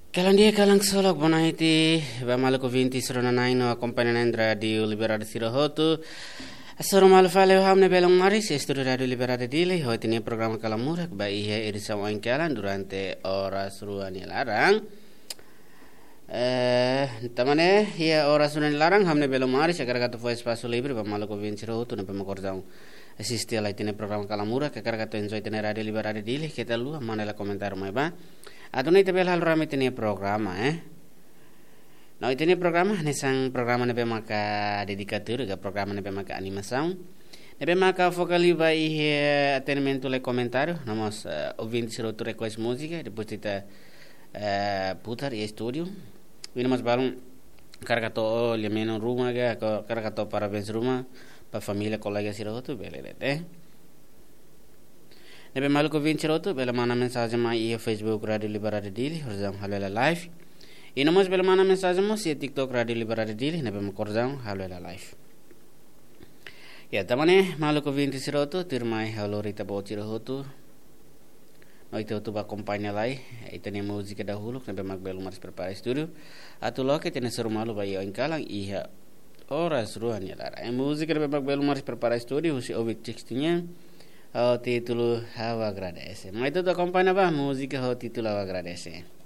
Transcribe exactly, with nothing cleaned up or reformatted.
Kalan dia kalang solok bonahiti ba maluko vinti surona naino acompanhamento radio liberado sirohotu asoro malu fale hamne belong maris studio radio liberado dile hoy tini programa kalamurak ba ihe edição en kalan durante horas ruani larang eh tamane ia horas ruani larang hamne belong maris agar kata foi espaço livre ba maluko vinti sirohotu ne pemacordão assistir a tini programa kalamurak agar kata enjoy tini radio liberado dile kita lu mana la comentar mai ba Ato na itabel hal rami tini programa eh. No itini programa nisang programa nebe maka dedicatur ga programa nebe maka animação. Nebe maka focali ba ihe atendimento le comentário. Namos uh, ouvintes roto request música depois kita uh, putar e estúdio. Vinamos balum cargato le meno ruma ga cargato parabéns ruma pa família colega siroto belele eh. Nebe maluko vinceroto bela mana mensagem mai e Facebook Radio Liberado Dili horzão halela live. E nomos bela mana mensagem mo si TikTok Radio Liberado Dili nebe makorzão halela live. Ya tamane maluko vinceroto tirmai halorita bociro hotu. Noi te tu ba acompanha lai itene música dahulu nebe magbelo maris prepara studio. Atu loke tene seru malu ba yo enkalang iha horas ruan ya lara. E música nebe magbelo maris prepara studio si ovik textinha. O título eu agradeço. Mas tudo acompanha a música, o título eu agradeço.